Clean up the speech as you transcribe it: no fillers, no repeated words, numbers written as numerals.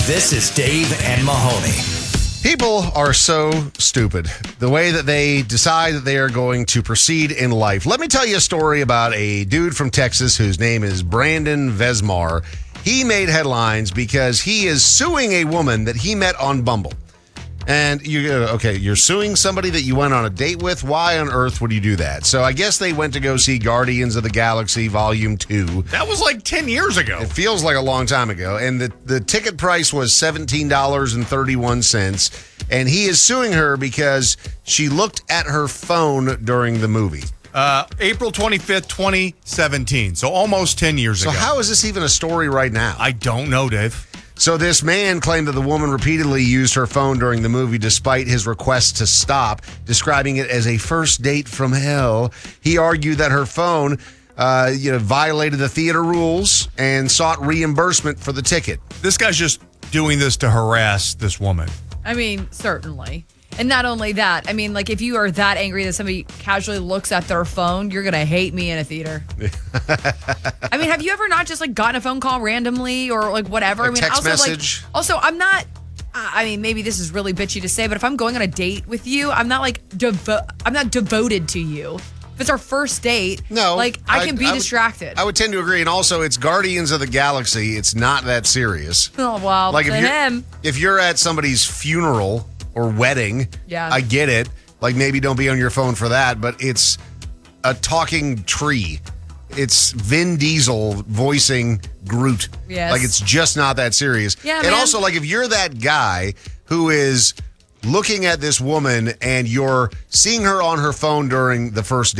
This is Dave and Mahoney. People are so stupid. The way that they decide that they are going to proceed in life. Let me tell you a story about a dude from Texas whose name is Brandon Vesmar. He made headlines because he is suing a woman that he met on Bumble. And you're suing somebody that you went on a date with? Why on earth would you do that? So I guess they went to go see Guardians of the Galaxy Volume 2. That was like 10 years ago. It feels like a long time ago. And the ticket price was $17.31. And he is suing her because she looked at her phone during the movie. April 25th, 2017. So almost 10 years ago. So how is this even a story right now? I don't know, Dave. So this man claimed that the woman repeatedly used her phone during the movie despite his request to stop, describing it as a first date from hell. He argued that her phone violated the theater rules and sought reimbursement for the ticket. This guy's just doing this to harass this woman. I mean, certainly. And not only that, I mean, like, if you are that angry that somebody casually looks at their phone, you're going to hate me in a theater. I mean, have you ever not just, like, gotten a phone call randomly or, like, whatever? A I mean, text also, message? Also, I'm not, I mean, maybe this is really bitchy to say, but if I'm going on a date with you, I'm not, like, I'm not devoted to you. If it's our first date, no, like, I can be distracted. I would tend to agree. And also, it's Guardians of the Galaxy. It's not that serious. Oh, well, like if you're at somebody's funeral or wedding, yeah, I get it. Like, maybe don't be on your phone for that, but it's a talking tree. It's Vin Diesel voicing Groot. Yes. Like, it's just not that serious. Yeah, and man. also, like, if you're that guy who is looking at this woman and you're seeing her on her phone during the first